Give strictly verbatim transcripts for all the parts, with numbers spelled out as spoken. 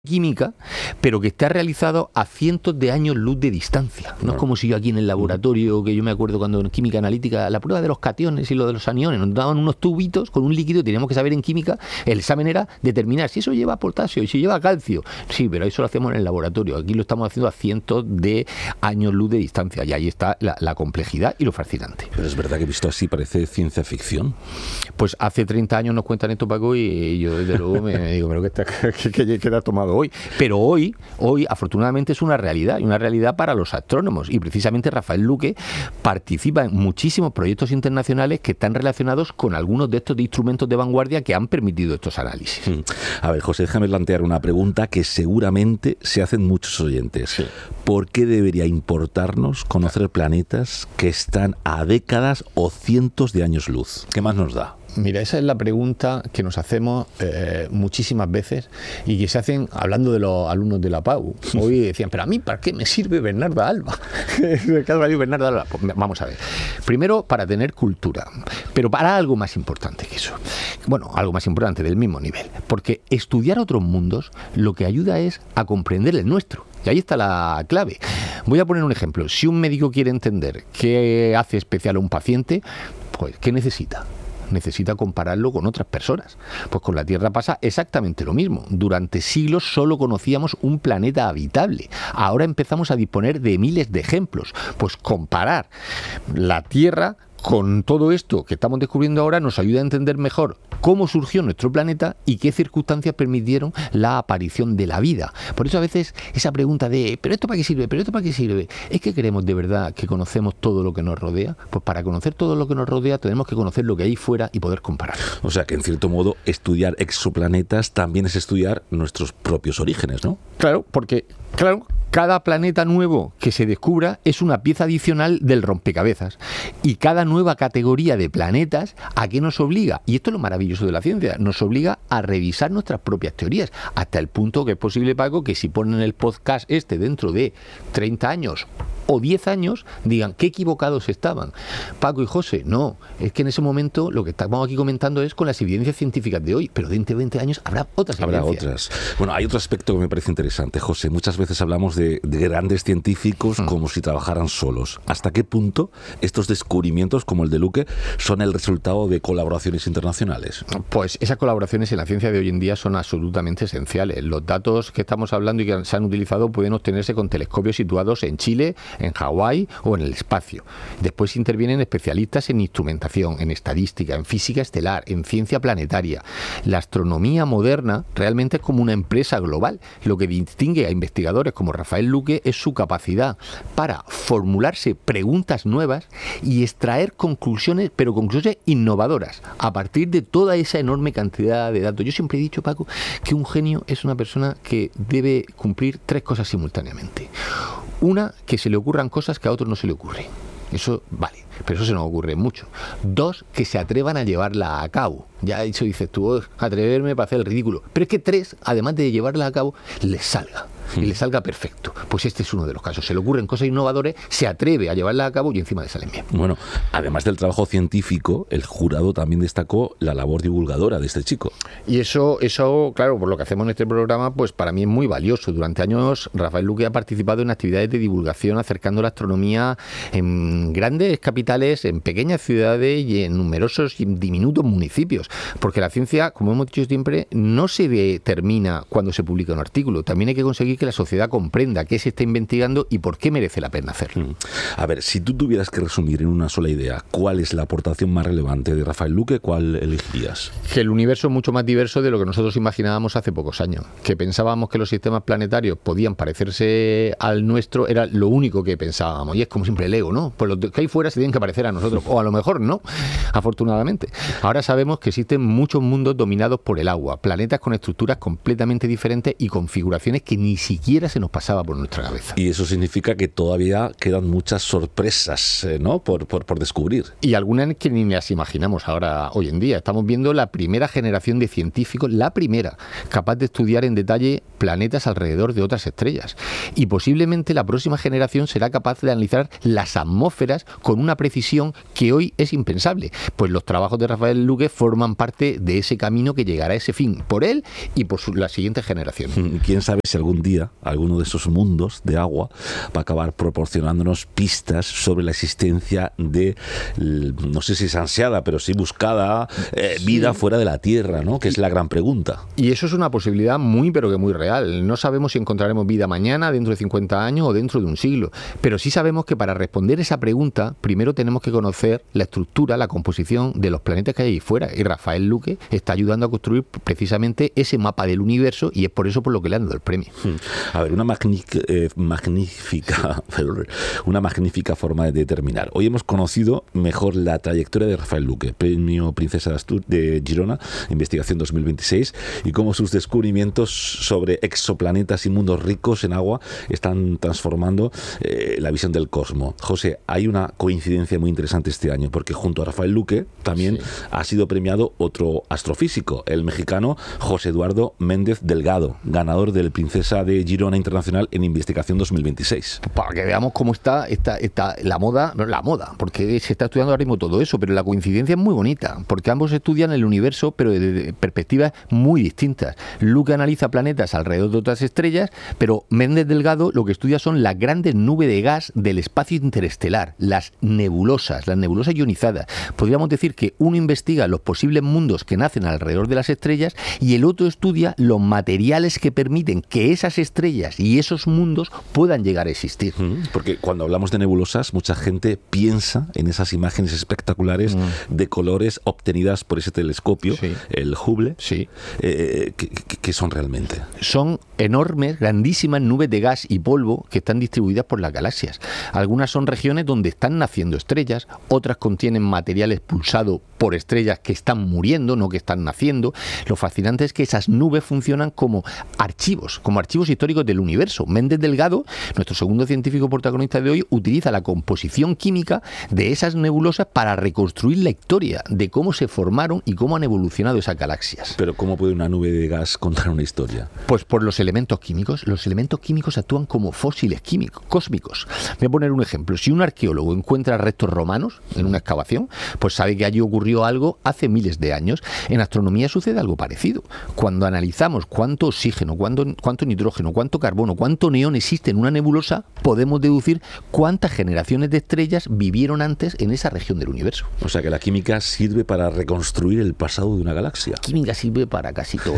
química, pero que está realizado a cientos de años luz de distancia. No, no es como si yo aquí en el laboratorio, que yo me acuerdo cuando en química analítica, la prueba de los cationes y lo de los aniones, nos daban unos tubitos con un líquido y teníamos que saber en química, el examen era determinar si eso lleva potasio y si lleva calcio. Sí, pero eso lo hacemos en el laboratorio. Aquí lo estamos haciendo a cientos de años luz de distancia y ahí está la, la complejidad y lo fascinante. Pero es verdad que visto así parece ciencia ficción. Pues hace treinta años nos cuentan esto, Paco, y yo desde luego me, me digo, pero ¿qué te, qué, qué, qué te has tomado hoy? Pero hoy, hoy afortunadamente es una realidad, y una realidad para los astrónomos, y precisamente Rafael Luque participa en muchísimos proyectos internacionales que están relacionados con algunos de estos instrumentos de vanguardia que han permitido estos análisis. A ver, José, déjame plantear una pregunta que seguramente se hacen muchos oyentes. Sí. ¿Por qué debería importarnos conocer planetas que están a décadas o cientos de años luz? ¿Qué más nos da? Mira, esa es la pregunta que nos hacemos eh, muchísimas veces y que se hacen hablando de los alumnos de la P A U. Hoy decían, pero a mí, ¿para qué me sirve Bernarda Alba? Bernarda Alba. Pues vamos a ver. Primero, para tener cultura, pero para algo más importante que eso. Bueno, algo más importante del mismo nivel. Porque estudiar otros mundos lo que ayuda es a comprender el nuestro. Y ahí está la clave. Voy a poner un ejemplo. Si un médico quiere entender qué hace especial a un paciente, pues, ¿qué necesita? Necesita compararlo con otras personas. Pues con la Tierra pasa exactamente lo mismo. Durante siglos solo conocíamos un planeta habitable. Ahora empezamos a disponer de miles de ejemplos. Pues comparar la Tierra con todo esto que estamos descubriendo ahora nos ayuda a entender mejor cómo surgió nuestro planeta y qué circunstancias permitieron la aparición de la vida. Por eso a veces esa pregunta de ¿pero esto para qué sirve? ¿pero esto para qué sirve? ¿Es que queremos de verdad que conocemos todo lo que nos rodea? Pues para conocer todo lo que nos rodea tenemos que conocer lo que hay fuera y poder comparar. O sea que en cierto modo estudiar exoplanetas también es estudiar nuestros propios orígenes, ¿no? Claro, porque claro, cada planeta nuevo que se descubra es una pieza adicional del rompecabezas. Y cada nueva categoría de planetas, ¿a qué nos obliga? Y esto es lo maravilloso de la ciencia, nos obliga a revisar nuestras propias teorías, hasta el punto que es posible, Paco, que si ponen el podcast este dentro de treinta años o diez años, digan, qué equivocados estaban. Paco y José, no, es que en ese momento lo que estamos aquí comentando es con las evidencias científicas de hoy, pero dentro de veinte años habrá otras habrá evidencias. Habrá otras. Bueno, hay otro aspecto que me parece interesante, José. Muchas veces hablamos de, de grandes científicos hmm. como si trabajaran solos. ¿Hasta qué punto estos descubrimientos, como el de Luque, son el resultado de colaboraciones internacionales? Pues esas colaboraciones en la ciencia de hoy en día son absolutamente esenciales. Los datos que estamos hablando y que se han utilizado pueden obtenerse con telescopios situados en Chile, en Hawái o en el espacio. Después intervienen especialistas en instrumentación, en estadística, en física estelar, en ciencia planetaria. La astronomía moderna realmente es como una empresa global. Lo que distingue a investigadores como Rafael Luque es su capacidad para formularse preguntas nuevas y extraer conclusiones, pero conclusiones innovadoras, a partir de toda esa enorme cantidad de datos. Yo siempre he dicho, Paco, que un genio es una persona que debe cumplir tres cosas simultáneamente. Una, que se le ocurran cosas que a otros no se le ocurren. Eso vale, pero eso se nos ocurre mucho. Dos, que se atrevan a llevarla a cabo. Ya eso dices tú, oh, atreverme para hacer el ridículo. Pero es que tres, además de llevarla a cabo, les salga. Y le salga perfecto. Pues este es uno de los casos. Se le ocurren cosas innovadoras, se atreve a llevarla a cabo y encima le salen bien. Bueno, además del trabajo científico, el jurado también destacó la labor divulgadora de este chico. Y eso, eso, claro, por lo que hacemos en este programa, pues para mí es muy valioso. Durante años, Rafael Luque ha participado en actividades de divulgación acercando la astronomía en grandes capitales, en pequeñas ciudades y en numerosos y diminutos municipios. Porque la ciencia, como hemos dicho siempre, no se determina cuando se publica un artículo. También hay que conseguir que la sociedad comprenda qué se está investigando y por qué merece la pena hacerlo. A ver, si tú tuvieras que resumir en una sola idea, ¿cuál es la aportación más relevante de Rafael Luque? ¿Cuál elegirías? Que el universo es mucho más diverso de lo que nosotros imaginábamos hace pocos años. Que pensábamos que los sistemas planetarios podían parecerse al nuestro, era lo único que pensábamos. Y es como siempre el ego, ¿no? Pues los que hay fuera se tienen que parecer a nosotros. O a lo mejor no, afortunadamente. Ahora sabemos que existen muchos mundos dominados por el agua, planetas con estructuras completamente diferentes y configuraciones que ni siquiera siquiera se nos pasaba por nuestra cabeza. Y eso significa que todavía quedan muchas sorpresas, eh, ¿no? Por, por, por descubrir. Y algunas que ni las imaginamos ahora, hoy en día. Estamos viendo la primera generación de científicos, la primera, capaz de estudiar en detalle planetas alrededor de otras estrellas. Y posiblemente la próxima generación será capaz de analizar las atmósferas con una precisión que hoy es impensable. Pues los trabajos de Rafael Luque forman parte de ese camino que llegará a ese fin, por él y por su, la siguiente generación. ¿Quién sabe si algún día alguno de esos mundos de agua va a acabar proporcionándonos pistas sobre la existencia de, no sé si es ansiada, pero sí buscada eh, vida sí. fuera de la Tierra, ¿no? Que es la gran pregunta. Y eso es una posibilidad muy, pero que muy real. No sabemos si encontraremos vida mañana, dentro de cincuenta años o dentro de un siglo. Pero sí sabemos que para responder esa pregunta, primero tenemos que conocer la estructura, la composición de los planetas que hay ahí fuera. Y Rafael Luque está ayudando a construir precisamente ese mapa del universo y es por eso por lo que le han dado el premio. A ver, una magnífica, eh, magnífica, una magnífica forma de determinar. Hoy hemos conocido mejor la trayectoria de Rafael Luque, premio Princesa de Asturias de Girona, investigación dos mil veintiséis, y cómo sus descubrimientos sobre exoplanetas y mundos ricos en agua están transformando eh, la visión del cosmos. José, hay una coincidencia muy interesante este año, porque junto a Rafael Luque también sí. ha sido premiado otro astrofísico, el mexicano José Eduardo Méndez Delgado, ganador del Princesa de Girona Internacional en investigación dos mil veintiséis. Para que veamos cómo está, está, está la moda, no la moda, porque se está estudiando ahora mismo todo eso, pero la coincidencia es muy bonita, porque ambos estudian el universo, pero desde perspectivas muy distintas. Luque analiza planetas alrededor de otras estrellas, pero Méndez Delgado lo que estudia son las grandes nubes de gas del espacio interestelar, las nebulosas, las nebulosas ionizadas. Podríamos decir que uno investiga los posibles mundos que nacen alrededor de las estrellas y el otro estudia los materiales que permiten que esas estrellas y esos mundos puedan llegar a existir. Porque cuando hablamos de nebulosas, mucha gente piensa en esas imágenes espectaculares mm. de colores obtenidas por ese telescopio, sí. el Hubble. Sí. Eh, ¿qué, qué, ¿Qué son realmente? Son enormes, grandísimas nubes de gas y polvo que están distribuidas por las galaxias. Algunas son regiones donde están naciendo estrellas, otras contienen material expulsado por estrellas que están muriendo, no que están naciendo. Lo fascinante es que esas nubes funcionan como archivos, como archivos históricos del universo. Méndez Delgado, nuestro segundo científico protagonista de hoy, utiliza la composición química de esas nebulosas para reconstruir la historia de cómo se formaron y cómo han evolucionado esas galaxias. Pero ¿cómo puede una nube de gas contar una historia? Pues por los elementos químicos. Los elementos químicos actúan como fósiles químicos, cósmicos. Voy a poner un ejemplo. Si un arqueólogo encuentra restos romanos en una excavación, pues sabe que allí ocurrió algo hace miles de años. En astronomía sucede algo parecido. Cuando analizamos cuánto oxígeno, cuánto, cuánto nitrógeno, cuánto carbono, cuánto neón existe en una nebulosa, podemos deducir cuántas generaciones de estrellas vivieron antes en esa región del universo. O sea que la química sirve para reconstruir el pasado de una galaxia. La química sirve para casi todo.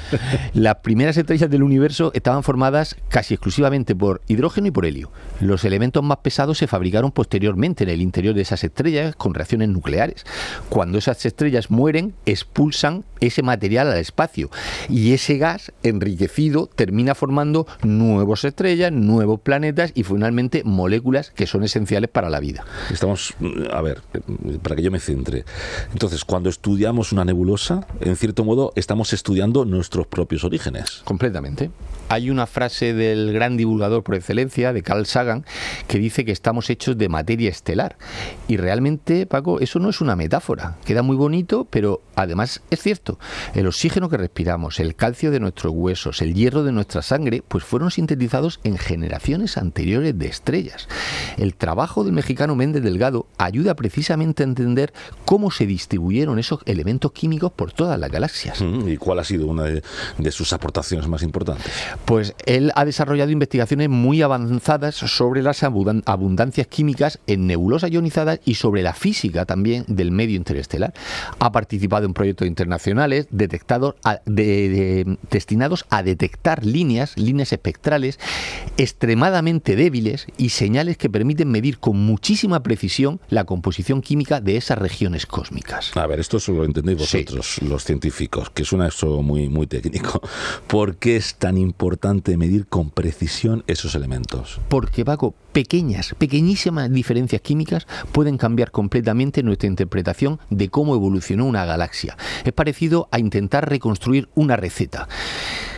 Las primeras estrellas del universo estaban formadas casi exclusivamente por hidrógeno y por helio. Los elementos más pesados se fabricaron posteriormente en el interior de esas estrellas con reacciones nucleares. Cuando esas estrellas mueren, expulsan ese material al espacio y ese gas enriquecido termina formando nuevas estrellas, nuevos planetas y finalmente moléculas que son esenciales para la vida. Estamos, a ver, para que yo me centre. Entonces, cuando estudiamos una nebulosa, en cierto modo estamos estudiando nuestros propios orígenes. Completamente. Hay una frase del gran divulgador por excelencia, de Carl Sagan, que dice que estamos hechos de materia estelar. Y realmente, Paco, eso no es una metáfora. Queda muy bonito, pero además es cierto. El oxígeno que respiramos, el calcio de nuestros huesos, el hierro de nuestra sangre, pues fueron sintetizados en generaciones anteriores de estrellas. El trabajo del mexicano Méndez Delgado ayuda precisamente a entender cómo se distribuyeron esos elementos químicos por todas las galaxias. ¿Y cuál ha sido una de, de sus aportaciones más importantes? Pues él ha desarrollado investigaciones muy avanzadas sobre las abundancias químicas en nebulosas ionizadas y sobre la física también del medio interestelar. Ha participado en proyectos internacionales detectados a, de, de, destinados a detectar líneas, líneas espectrales extremadamente débiles y señales que permiten medir con muchísima precisión la composición química de esas regiones cósmicas. A ver, esto solo lo entendéis vosotros, sí. los científicos, que suena eso muy, muy técnico. ¿Por qué es tan importante medir con precisión esos elementos? Porque, Paco, pequeñas, pequeñísimas diferencias químicas pueden cambiar completamente nuestra interpretación de cómo evolucionó una galaxia. Es parecido a intentar reconstruir una receta.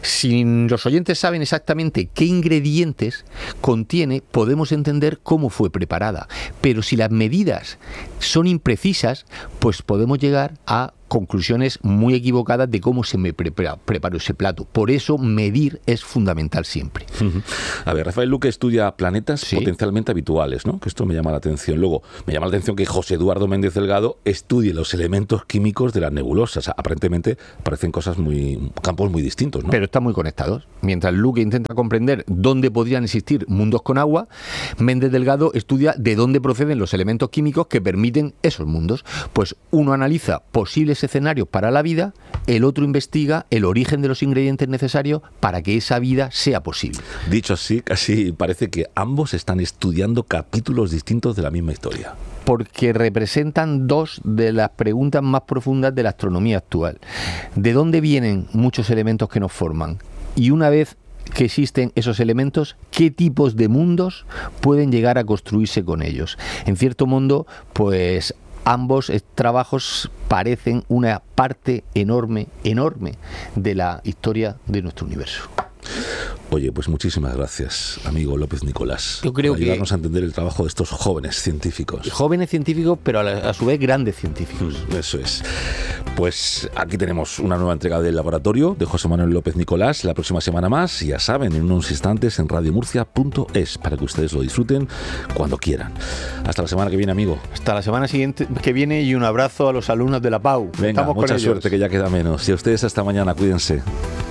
Si los oyentes saben exactamente qué ingredientes contiene, podemos entender cómo fue preparada. Pero si las medidas son imprecisas, pues podemos llegar a conclusiones muy equivocadas de cómo se me prepara, preparó ese plato. Por eso medir es fundamental siempre. Uh-huh. A ver, Rafael Luque estudia planetas sí. potencialmente habituales, ¿no? Que esto me llama la atención. Luego, me llama la atención que José Eduardo Méndez Delgado estudie los elementos químicos de las nebulosas. Aparentemente parecen cosas muy, campos muy distintos, ¿no? Pero están muy conectados. Mientras Luque intenta comprender dónde podrían existir mundos con agua, Méndez Delgado estudia de dónde proceden los elementos químicos que permiten esos mundos. Pues uno analiza posibles escenarios para la vida, el otro investiga el origen de los ingredientes necesarios para que esa vida sea posible. Dicho así, casi parece que ambos están estudiando capítulos distintos de la misma historia. Porque representan dos de las preguntas más profundas de la astronomía actual. ¿De dónde vienen muchos elementos que nos forman? Y una vez que existen esos elementos, ¿qué tipos de mundos pueden llegar a construirse con ellos? En cierto modo, pues ambos trabajos parecen una parte enorme, enorme de la historia de nuestro universo. Oye, pues muchísimas gracias, amigo López Nicolás, Yo creo por ayudarnos que a entender el trabajo de estos jóvenes científicos. Jóvenes científicos, pero a, la, a su vez grandes científicos. Mm, eso es. Pues aquí tenemos una nueva entrega del laboratorio de José Manuel López Nicolás. La próxima semana más, ya saben, en unos instantes en radio murcia punto es, para que ustedes lo disfruten cuando quieran. Hasta la semana que viene, amigo. Hasta la semana siguiente que viene y un abrazo a los alumnos de la P A U. Venga, Estamos mucha con suerte, ellos. que ya queda menos. Y a ustedes hasta mañana, cuídense.